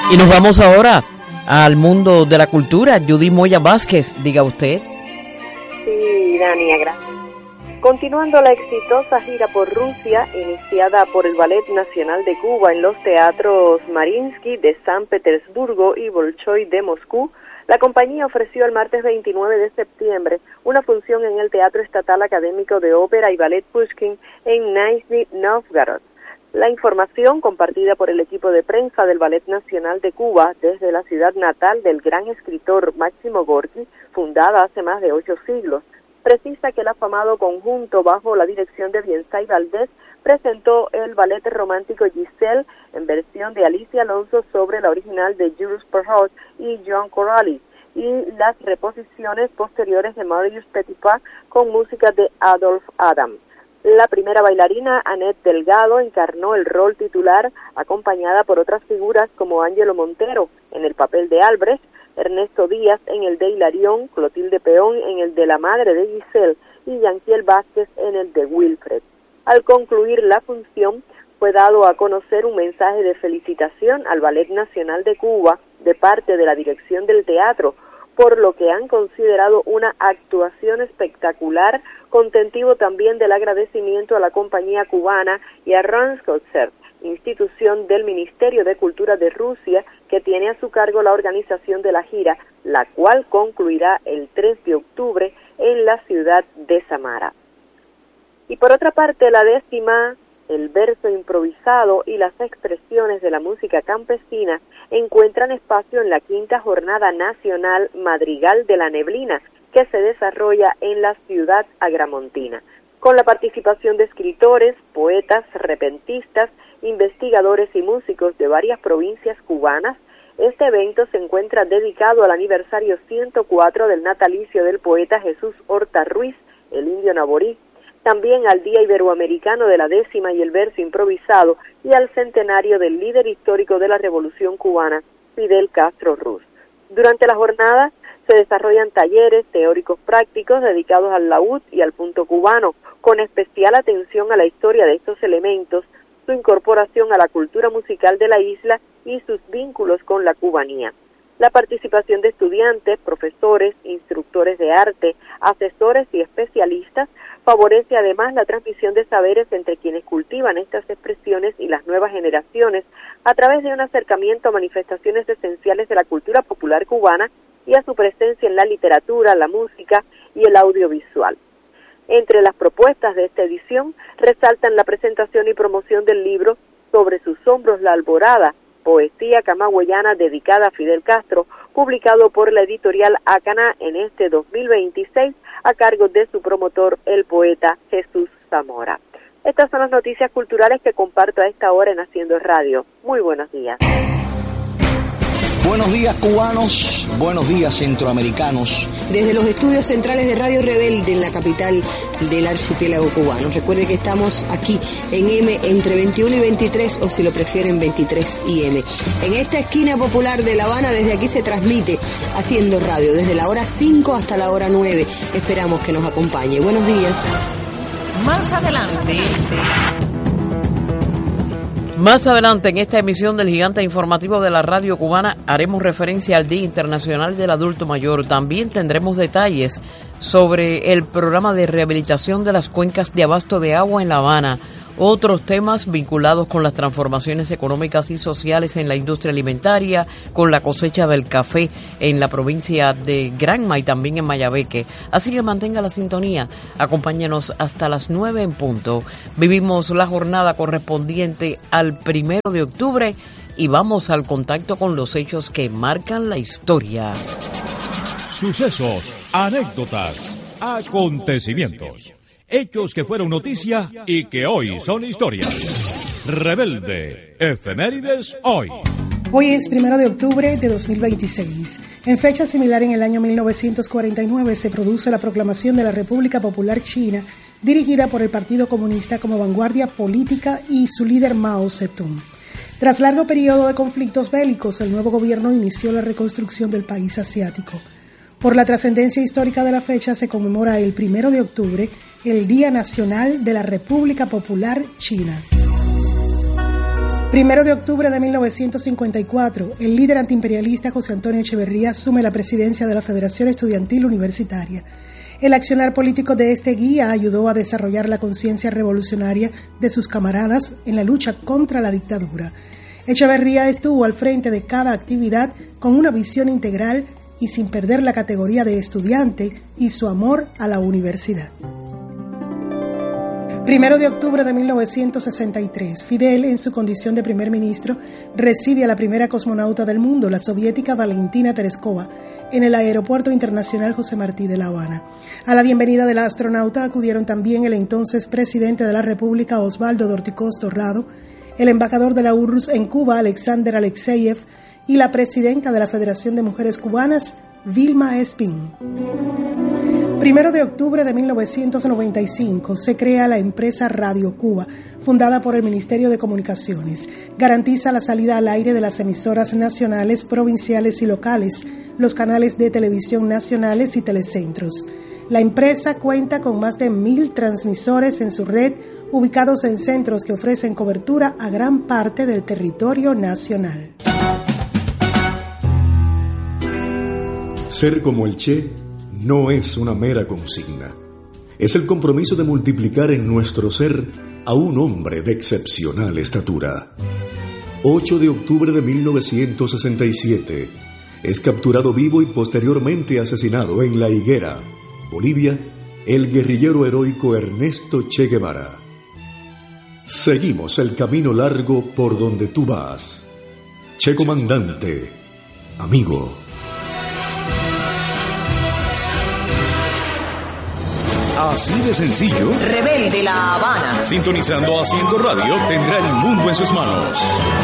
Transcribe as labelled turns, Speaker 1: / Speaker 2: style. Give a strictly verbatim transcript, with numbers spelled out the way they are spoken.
Speaker 1: Y nos vamos ahora al mundo de la cultura. Judy Moya Vázquez, diga usted.
Speaker 2: Sí, Dania, gracias. Continuando la exitosa gira por Rusia, iniciada por el Ballet Nacional de Cuba en los teatros Mariinsky de San Petersburgo y Bolshoi de Moscú, la compañía ofreció el martes veintinueve de septiembre una función en el Teatro Estatal Académico de Ópera y Ballet Pushkin en Nizhny Novgorod. La información, compartida por el equipo de prensa del Ballet Nacional de Cuba desde la ciudad natal del gran escritor Máximo Gorki, fundada hace más de ocho siglos, precisa que el afamado conjunto bajo la dirección de Biensay Valdés presentó el ballet romántico Giselle en versión de Alicia Alonso sobre la original de Jules Perrault y John Corelli, y las reposiciones posteriores de Marius Petipa con música de Adolphe Adam. La primera bailarina, Annette Delgado, encarnó el rol titular, acompañada por otras figuras como Ángelo Montero en el papel de Albrecht, Ernesto Díaz en el de Hilarión, Clotilde Peón en el de la madre de Giselle y Yanquiel Vázquez en el de Wilfred. Al concluir la función, fue dado a conocer un mensaje de felicitación al Ballet Nacional de Cuba de parte de la dirección del teatro, por lo que han considerado una actuación espectacular, contentivo también del agradecimiento a la compañía cubana y a Rosconcert, institución del Ministerio de Cultura de Rusia, que tiene a su cargo la organización de la gira, la cual concluirá el tres de octubre en la ciudad de Samara. Y por otra parte, la décima, el verso improvisado y las expresiones de la música campesina encuentran espacio en la quinta jornada nacional Madrigal de la Neblina, que se desarrolla en la ciudad agramontina, con la participación de escritores, poetas, repentistas, investigadores y músicos de varias provincias cubanas. Este evento se encuentra dedicado al aniversario ciento cuatro del natalicio del poeta Jesús Horta Ruiz, el indio naborí, también al Día Iberoamericano de la Décima y el verso improvisado, y al centenario del líder histórico de la Revolución Cubana, Fidel Castro Ruz. Durante la jornada se desarrollan talleres teóricos prácticos dedicados al laúd y al punto cubano, con especial atención a la historia de estos elementos, su incorporación a la cultura musical de la isla y sus vínculos con la cubanía. La participación de estudiantes, profesores, instructores de arte, asesores y especialistas favorece además la transmisión de saberes entre quienes cultivan estas expresiones y las nuevas generaciones a través de un acercamiento a manifestaciones esenciales de la cultura popular cubana y a su presencia en la literatura, la música y el audiovisual. Entre las propuestas de esta edición resaltan la presentación y promoción del libro Sobre sus hombros la alborada, poesía camagüeyana dedicada a Fidel Castro, publicado por la editorial Acana en este dos mil veintiséis, a cargo de su promotor, el poeta Jesús Zamora. Estas son las noticias culturales que comparto a esta hora en Haciendo Radio. Muy buenos días.
Speaker 3: Buenos días, cubanos. Buenos días, centroamericanos.
Speaker 4: Desde los estudios centrales de Radio Rebelde en la capital del archipiélago cubano. Recuerde que estamos aquí en M entre veintiuno y veintitrés, o si lo prefieren veintitrés y M. En esta esquina popular de La Habana, desde aquí se transmite Haciendo Radio, desde la hora cinco hasta la hora nueve. Esperamos que nos acompañe. Buenos días.
Speaker 5: Más adelante...
Speaker 1: Más adelante en esta emisión del Gigante Informativo de la Radio Cubana haremos referencia al Día Internacional del Adulto Mayor. También tendremos detalles sobre el programa de rehabilitación de las cuencas de abasto de agua en La Habana. Otros temas vinculados con las transformaciones económicas y sociales en la industria alimentaria, con la cosecha del café en la provincia de Granma y también en Mayabeque. Así que mantenga la sintonía, acompáñenos hasta las nueve en punto. Vivimos la jornada correspondiente al primero de octubre y vamos al contacto con los hechos que marcan la historia.
Speaker 6: Sucesos, anécdotas, acontecimientos. Hechos que fueron noticia y que hoy son historia. Rebelde, efemérides hoy.
Speaker 7: Hoy es primero de octubre de dos mil veintiséis. En fecha similar, en el año mil novecientos cuarenta y nueve, se produce la proclamación de la República Popular China, dirigida por el Partido Comunista como vanguardia política y su líder Mao Zedong. Tras largo periodo de conflictos bélicos, el nuevo gobierno inició la reconstrucción del país asiático. Por la trascendencia histórica de la fecha, se conmemora el primero de octubre el Día Nacional de la República Popular China. Primero de octubre de mil novecientos cincuenta y cuatro, el líder antiimperialista José Antonio Echeverría asume la presidencia de la Federación Estudiantil Universitaria. El accionar político de este guía ayudó a desarrollar la conciencia revolucionaria de sus camaradas en la lucha contra la dictadura. Echeverría estuvo al frente de cada actividad con una visión integral y sin perder la categoría de estudiante y su amor a la universidad. Primero de octubre de mil novecientos sesenta y tres, Fidel, en su condición de primer ministro, recibe a la primera cosmonauta del mundo, la soviética Valentina Tereskova, en el Aeropuerto Internacional José Martí de La Habana. A la bienvenida de la astronauta acudieron también el entonces presidente de la República, Osvaldo Dorticós Torrado, el embajador de la U R S S en Cuba, Alexander Alexeyev, y la presidenta de la Federación de Mujeres Cubanas, Vilma Espín. Primero de octubre de mil novecientos noventa y cinco se crea la empresa Radio Cuba, fundada por el Ministerio de Comunicaciones. Garantiza la salida al aire de las emisoras nacionales, provinciales y locales, los canales de televisión nacionales y telecentros. La empresa cuenta con más de mil transmisores en su red, ubicados en centros que ofrecen cobertura a gran parte del territorio nacional.
Speaker 8: Ser como el Che no es una mera consigna. Es el compromiso de multiplicar en nuestro ser a un hombre de excepcional estatura. ocho de octubre de mil novecientos sesenta y siete. Es capturado vivo y posteriormente asesinado en La Higuera, Bolivia, el guerrillero heroico Ernesto Che Guevara. Seguimos el camino largo por donde tú vas. Che comandante, amigo.
Speaker 3: Así de sencillo.
Speaker 5: Rebelde La Habana.
Speaker 6: Sintonizando Haciendo Radio, tendrá el mundo en sus manos.